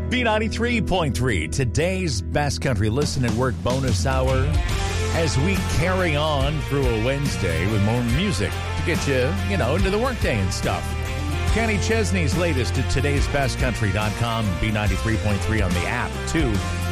B93.3, today's Best Country Listen and Work bonus hour as we carry on through a Wednesday with more music to get you, into the workday and stuff. Kenny Chesney's latest at today'sbestcountry.com, B93.3 on the app, too.